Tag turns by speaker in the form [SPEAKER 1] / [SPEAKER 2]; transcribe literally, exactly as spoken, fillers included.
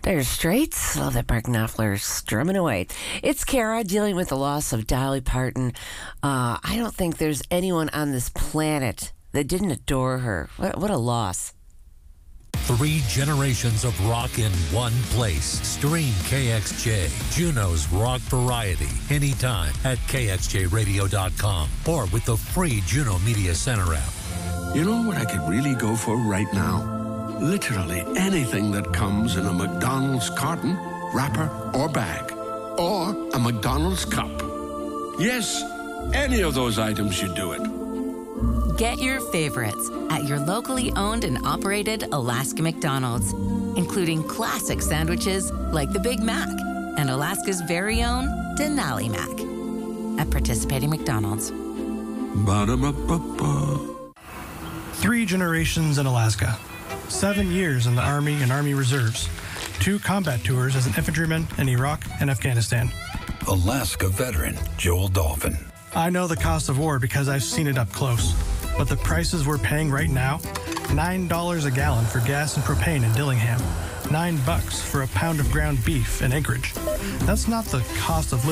[SPEAKER 1] Dire Straits. Love that Mark Knopfler strumming away. It's Kara dealing with the loss of Dolly Parton. Uh, I don't think there's anyone on this planet that didn't adore her. What, what a loss.
[SPEAKER 2] Three generations of rock in one place. Stream K X J, Juneau's rock variety, anytime at K X J radio dot com or with the free Juneau Media Center app.
[SPEAKER 3] You know what I could really go for right now? Literally anything that comes in a McDonald's carton, wrapper, or bag. Or a McDonald's cup. Yes, any of those items should do it.
[SPEAKER 4] Get your favorites at your locally owned and operated Alaska McDonald's, including classic sandwiches like the Big Mac and Alaska's very own Denali Mac. At participating McDonald's.
[SPEAKER 3] Ba-da-ba-ba-ba.
[SPEAKER 5] Three generations in Alaska. Seven years in the Army and Army Reserves. Two combat tours as an infantryman in Iraq and Afghanistan.
[SPEAKER 6] Alaska veteran Joel Dolphin.
[SPEAKER 5] I know the cost of war because I've seen it up close. But the prices we're paying right now, nine dollars a gallon for gas and propane in Dillingham, nine bucks for a pound of ground beef in Anchorage. That's not the cost of living